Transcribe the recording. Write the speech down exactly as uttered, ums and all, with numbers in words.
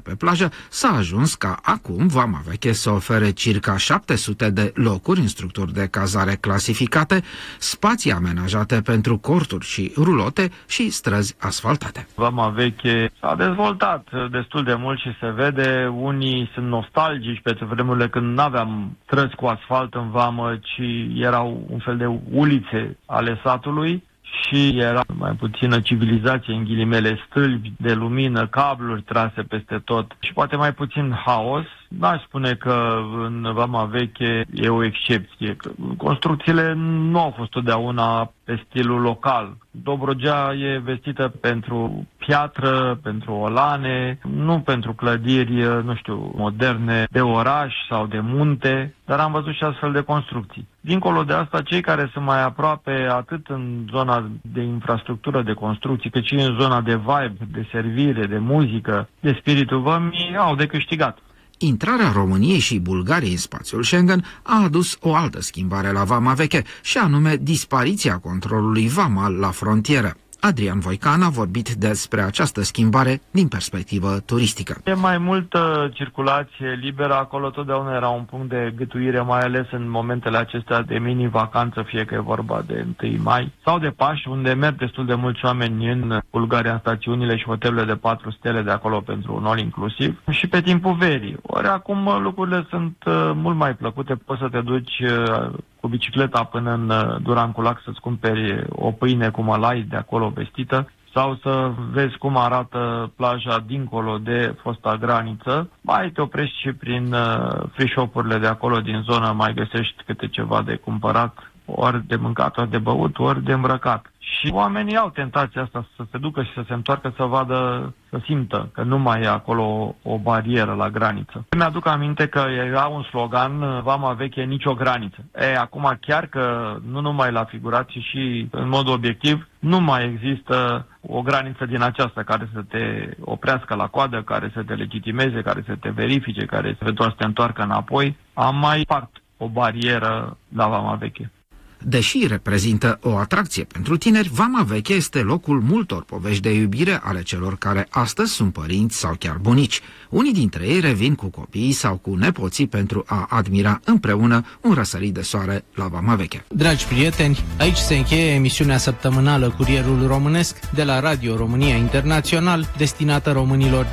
pe plajă, s-a ajuns ca acum Vama Veche să ofere circa șapte sute de locuri în structuri de cazare clasificate, spații amenajate pentru corturi și rulote și străzi asfaltate. Vama Veche s-a dezvoltat destul de mult și se vede, unii sunt nostalgici pentru vremurile când nu aveam străzi cu asfalt în vamă, ci erau un fel de ulițe ale satului și era mai puțină civilizație, în ghilimele, stâlpi de lumină, cabluri trase peste tot și poate mai puțin haos. N-aș spune că în Vama Veche e o excepție. Construcțiile nu au fost totdeauna pe stilul local. Dobrogea e vestită pentru piatră, pentru olane, nu pentru clădiri, nu știu, moderne de oraș sau de munte, dar am văzut și astfel de construcții. Dincolo de asta, cei care sunt mai aproape atât în zona de infrastructură, de construcții, cât și în zona de vibe, de servire, de muzică, de spiritul vămii, au de câștigat. Intrarea României și Bulgariei în spațiul Schengen a adus o altă schimbare la Vama Veche, și anume dispariția controlului vamal la frontieră. Adrian Voican a vorbit despre această schimbare din perspectivă turistică. E mai multă circulație liberă, acolo totdeauna era un punct de gâtuire, mai ales în momentele acestea de mini-vacanță, fie că e vorba de întâi mai sau de Paști, unde merg destul de mulți oameni în Bulgaria, în stațiunile și hotelurile de patru stele de acolo pentru un all inclusiv, și pe timpul verii. Ori acum lucrurile sunt uh, mult mai plăcute, poți să te duci uh, cu bicicleta până în Duranculac să-ți cumperi o pâine cu mălai de acolo vestită sau să vezi cum arată plaja dincolo de fosta graniță. Mai te oprești și prin uh, free shop-urile de acolo din zonă, mai găsești câte ceva de cumpărat, ori de mâncat, ori de băut, ori de îmbrăcat. Și oamenii au tentația asta să se ducă și să se întoarcă, să vadă, să simtă că nu mai e acolo o, o barieră la graniță. Mi-aduc aminte că era un slogan, Vama Veche, nicio graniță. E, acum chiar că nu numai la figurații și în mod obiectiv, nu mai există o graniță din aceasta care să te oprească la coadă, care să te legitimeze, care să te verifice, care să eventual să te întoarcă înapoi. Am mai part o barieră la Vama Veche. Deși reprezintă o atracție pentru tineri, Vama Veche este locul multor povești de iubire ale celor care astăzi sunt părinți sau chiar bunici. Unii dintre ei revin cu copiii sau cu nepoții pentru a admira împreună un răsărit de soare la Vama Veche. Dragi prieteni, aici se încheie emisiunea săptămânală Curierul Românesc de la Radio România Internațional, destinată românilor din